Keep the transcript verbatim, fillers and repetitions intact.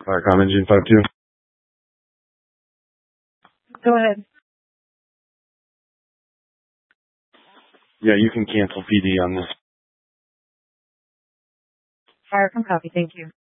Firecom Engine five two. Go ahead. Yeah, you can cancel P D on this. Firecom copy, thank you.